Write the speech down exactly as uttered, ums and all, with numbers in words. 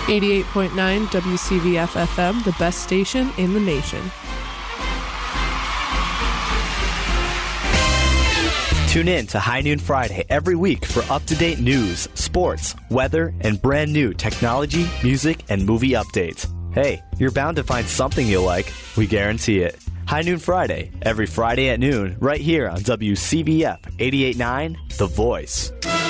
eighty-eight point nine W C V F F M, the best station in the nation. Tune in to High Noon Friday every week for up-to-date news, sports, weather, and brand new technology, music, and movie updates. Hey, you're bound to find something you'll like. We guarantee it. High Noon Friday, every Friday at noon, right here on W C V F eighty-eight point nine, The Voice.